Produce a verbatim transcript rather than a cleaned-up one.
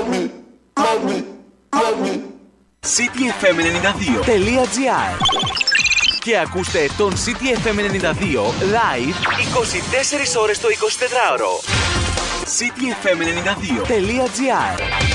cityfm ενενήντα δύο τελεία gr. Και ακούστε τον cityfm ενενήντα δύο live είκοσι τέσσερις ώρες το εικοσιτετράωρο. cityfm ενενήντα δύο τελεία gr.